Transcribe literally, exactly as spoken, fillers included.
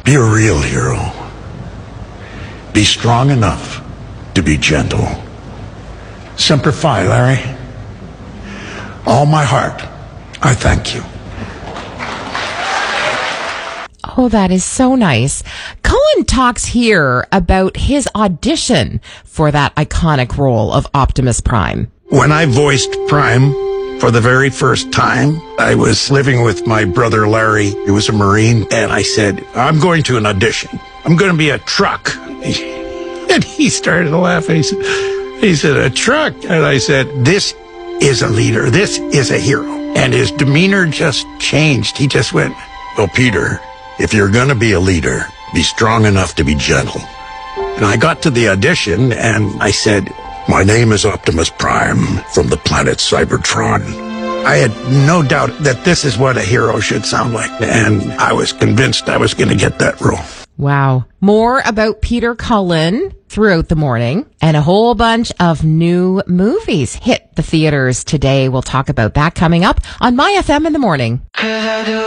Be a real hero. Be strong enough to be gentle. Semper Fi, Larry. All my heart, I thank you. Oh, that is so nice. Cullen talks here about his audition for that iconic role of Optimus Prime. When I voiced Prime for the very first time, I was living with my brother Larry, who was a Marine, and I said, I'm going to an audition. I'm going to be a truck. And he started laughing. He said, he said, a truck? And I said, this is a leader. This is a hero. And his demeanor just changed. He just went, well, Peter, if you're going to be a leader, be strong enough to be gentle. And I got to the audition and I said, my name is Optimus Prime from the planet Cybertron. I had no doubt that this is what a hero should sound like. And I was convinced I was going to get that role. Wow. More about Peter Cullen throughout the morning, and a whole bunch of new movies hit the theaters today. We'll talk about that coming up on My F M in the Morning.